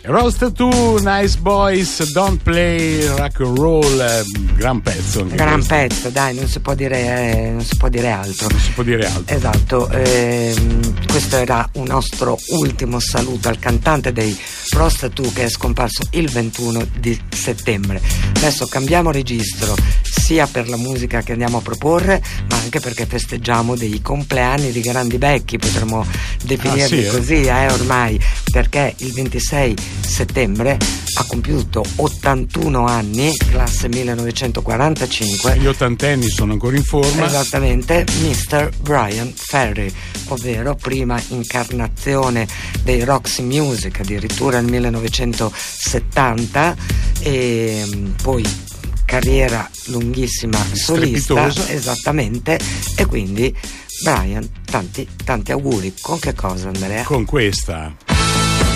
Rose Tattoo, Nice Boys, Don't Play Rock and Roll, gran pezzo. Gran questo. pezzo, dai, non si può dire altro. Non si può dire altro. Esatto, questo era un nostro ultimo saluto al cantante dei Rose Tattoo, che è scomparso il 21 di settembre. Adesso cambiamo registro, sia per la musica che andiamo a proporre, ma anche perché festeggiamo dei compleanni di grandi becchi, potremmo definirli così, ormai, perché il 26 settembre ha compiuto 81 anni, classe 1945. Gli ottantenni sono ancora in forma. Esattamente, Mr. Bryan Ferry, ovvero prima incarnazione dei Roxy Music, addirittura nel 1970, e poi carriera lunghissima solista, esattamente, e quindi Bryan, tanti auguri. Con che cosa, Andrea? Con questa.